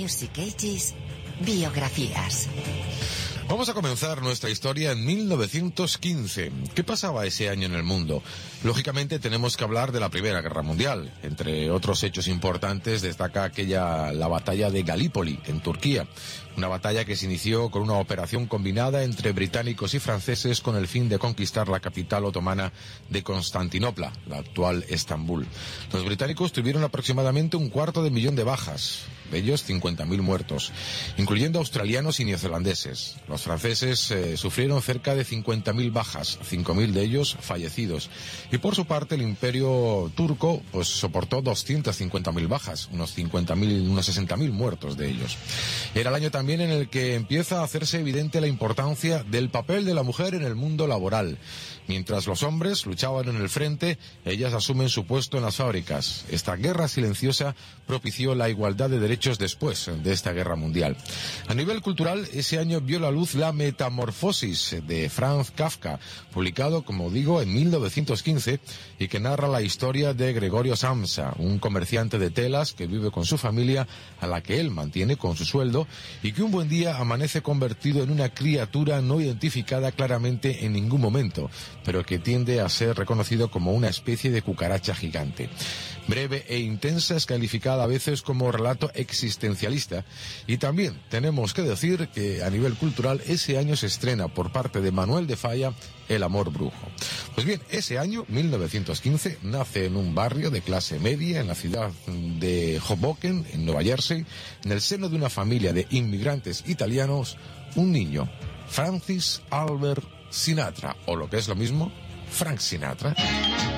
Music Ages, biografías. Vamos a comenzar nuestra historia en 1915. ¿Qué pasaba ese año en el mundo? Lógicamente tenemos que hablar de la Primera Guerra Mundial. Entre otros hechos importantes destaca la batalla de Galípoli, en Turquía. Una batalla que se inició con una operación combinada entre británicos y franceses con el fin de conquistar la capital otomana de Constantinopla, la actual Estambul. Los británicos tuvieron aproximadamente 250.000 de bajas, de ellos 50.000 muertos, incluyendo australianos y neozelandeses. Los franceses sufrieron cerca de 50.000 bajas, 5.000 de ellos fallecidos. Y por su parte el Imperio turco soportó 250.000 bajas, unos 60.000 muertos de ellos. Era el año también en el que empieza a hacerse evidente la importancia del papel de la mujer en el mundo laboral. Mientras los hombres luchaban en el frente, ellas asumen su puesto en las fábricas. Esta guerra silenciosa propició la igualdad de derechos después de esta guerra mundial. A nivel cultural, ese año vio la luz La Metamorfosis de Franz Kafka, publicado, como digo, en 1915, y que narra la historia de Gregorio Samsa, un comerciante de telas que vive con su familia, a la que él mantiene con su sueldo, y que un buen día amanece convertido en una criatura no identificada claramente en ningún momento, pero que tiende a ser reconocido como una especie de cucaracha gigante. Breve e intensa, es calificada a veces como relato existencialista, y también tenemos que decir que a nivel cultural ese año se estrena por parte de Manuel de Falla El amor brujo. Pues bien, ese año, 1915, nace en un barrio de clase media en la ciudad de Hoboken, en Nueva Jersey, en el seno de una familia de inmigrantes italianos, un niño, Francis Albert Sinatra, o lo que es lo mismo, Frank Sinatra.